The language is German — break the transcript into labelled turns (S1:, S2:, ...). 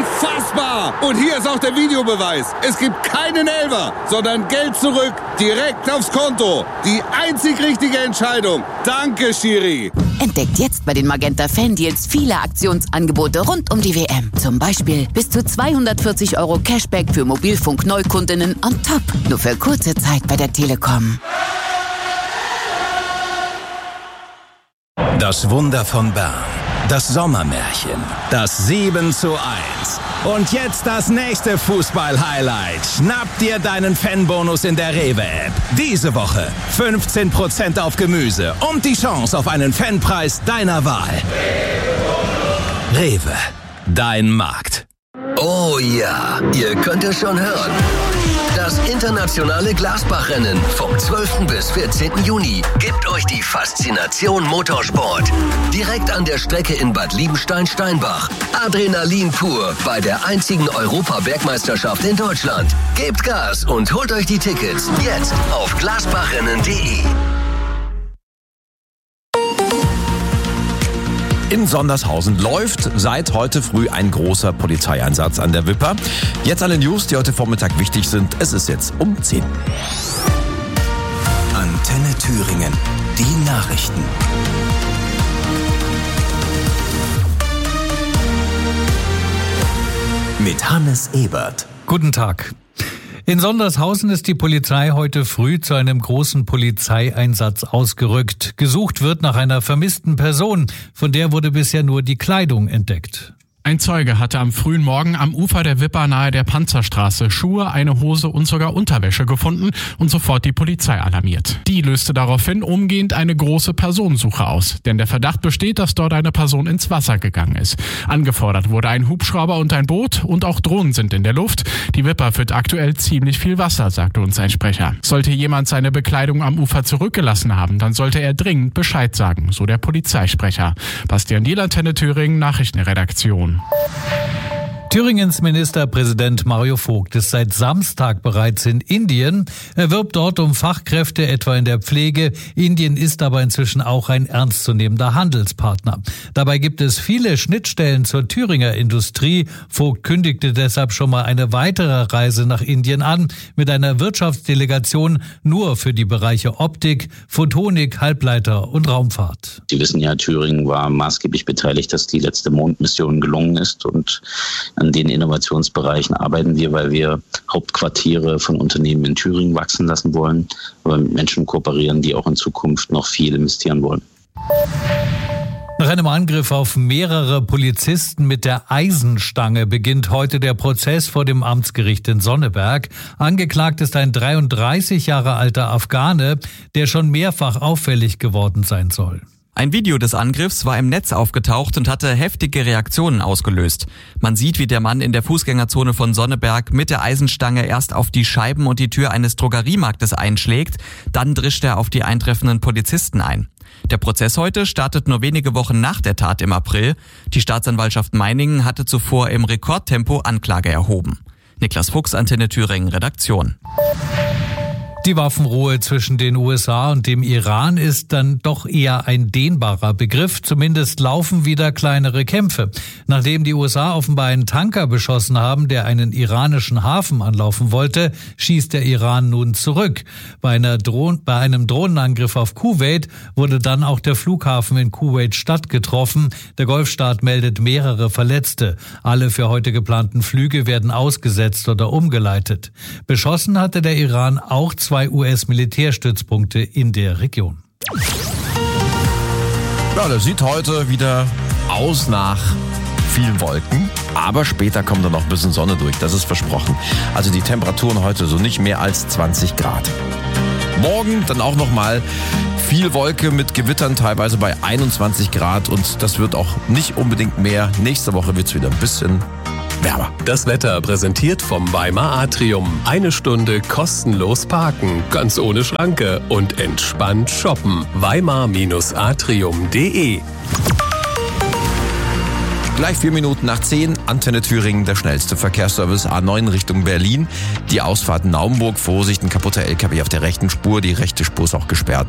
S1: Unfassbar! Und hier ist auch der Videobeweis. Es gibt keinen Elfer, sondern Geld zurück, direkt aufs Konto. Die einzig richtige Entscheidung. Danke, Schiri.
S2: Entdeckt jetzt bei den Magenta Fan-Deals viele Aktionsangebote rund um die WM. Zum Beispiel bis zu 240 € Cashback für Mobilfunk-Neukundinnen on top. Nur für kurze Zeit bei der Telekom.
S3: Das Wunder von Bern. Das Sommermärchen. Das 7:1. Und jetzt das nächste Fußball-Highlight. Schnapp dir deinen Fanbonus in der Rewe-App. Diese Woche 15% auf Gemüse und die Chance auf einen Fanpreis deiner Wahl. Rewe, dein Markt.
S4: Oh ja, ihr könnt es schon hören. Das internationale Glasbach-Rennen vom 12. bis 14. Juni gibt euch die Faszination Motorsport. Direkt an der Strecke in Bad Liebenstein-Steinbach. Adrenalin pur bei der einzigen Europa-Bergmeisterschaft in Deutschland. Gebt Gas und holt euch die Tickets jetzt auf glasbachrennen.de.
S5: In Sondershausen läuft seit heute früh ein großer Polizeieinsatz an der Wipper. Jetzt alle News, die heute Vormittag wichtig sind. Es ist jetzt um 10.
S3: Antenne Thüringen. Die Nachrichten. Mit Hannes Ebert.
S6: Guten Tag. In Sondershausen ist die Polizei heute früh zu einem großen Polizeieinsatz ausgerückt. Gesucht wird nach einer vermissten Person, von der wurde bisher nur die Kleidung entdeckt.
S7: Ein Zeuge hatte am frühen Morgen am Ufer der Wipper nahe der Panzerstraße Schuhe, eine Hose und sogar Unterwäsche gefunden und sofort die Polizei alarmiert. Die löste daraufhin umgehend eine große Personensuche aus, denn der Verdacht besteht, dass dort eine Person ins Wasser gegangen ist. Angefordert wurde ein Hubschrauber und ein Boot und auch Drohnen sind in der Luft. Die Wipper führt aktuell ziemlich viel Wasser, sagte uns ein Sprecher. Sollte jemand seine Bekleidung am Ufer zurückgelassen haben, dann sollte er dringend Bescheid sagen, so der Polizeisprecher. Bastian Diel, Antenne Thüringen, Nachrichtenredaktion.
S6: Thüringens Ministerpräsident Mario Vogt ist seit Samstag bereits in Indien. Er wirbt dort um Fachkräfte, etwa in der Pflege. Indien ist aber inzwischen auch ein ernstzunehmender Handelspartner. Dabei gibt es viele Schnittstellen zur Thüringer Industrie. Vogt kündigte deshalb schon mal eine weitere Reise nach Indien an, mit einer Wirtschaftsdelegation nur für die Bereiche Optik, Photonik, Halbleiter und Raumfahrt.
S8: Sie wissen ja, Thüringen war maßgeblich beteiligt, dass die letzte Mondmission gelungen ist, und an den Innovationsbereichen arbeiten wir, weil wir Hauptquartiere von Unternehmen in Thüringen wachsen lassen wollen, aber mit Menschen kooperieren, die auch in Zukunft noch viel investieren wollen.
S6: Nach einem Angriff auf mehrere Polizisten mit der Eisenstange beginnt heute der Prozess vor dem Amtsgericht in Sonneberg. Angeklagt ist ein 33 Jahre alter Afghane, der schon mehrfach auffällig geworden sein soll.
S9: Ein Video des Angriffs war im Netz aufgetaucht und hatte heftige Reaktionen ausgelöst. Man sieht, wie der Mann in der Fußgängerzone von Sonneberg mit der Eisenstange erst auf die Scheiben und die Tür eines Drogeriemarktes einschlägt, dann drischt er auf die eintreffenden Polizisten ein. Der Prozess heute startet nur wenige Wochen nach der Tat im April. Die Staatsanwaltschaft Meiningen hatte zuvor im Rekordtempo Anklage erhoben. Niklas Fuchs, Antenne Thüringen, Redaktion.
S6: Die Waffenruhe zwischen den USA und dem Iran ist dann doch eher ein dehnbarer Begriff. Zumindest laufen wieder kleinere Kämpfe. Nachdem die USA offenbar einen Tanker beschossen haben, der einen iranischen Hafen anlaufen wollte, schießt der Iran nun zurück. Bei einem Drohnenangriff auf Kuwait wurde dann auch der Flughafen in Kuwait-Stadt getroffen. Der Golfstaat meldet mehrere Verletzte. Alle für heute geplanten Flüge werden ausgesetzt oder umgeleitet. Beschossen hatte der Iran auch 2 US-Militärstützpunkte in der Region.
S5: Ja, das sieht heute wieder aus nach vielen Wolken, aber später kommt dann noch ein bisschen Sonne durch, das ist versprochen. Also die Temperaturen heute so nicht mehr als 20 Grad. Morgen dann auch nochmal viel Wolke mit Gewittern, teilweise bei 21 Grad, und das wird auch nicht unbedingt mehr. Nächste Woche wird es wieder ein bisschen wärmer.
S10: Das Wetter präsentiert vom Weimar Atrium. 1 Stunde kostenlos parken, ganz ohne Schranke und entspannt shoppen. Weimar-atrium.de.
S5: Gleich 4 Minuten nach 10, Antenne Thüringen, der schnellste Verkehrsservice A9 Richtung Berlin. Die Ausfahrt Naumburg, Vorsicht, ein kaputter LKW auf der rechten Spur, die rechte Spur ist auch gesperrt.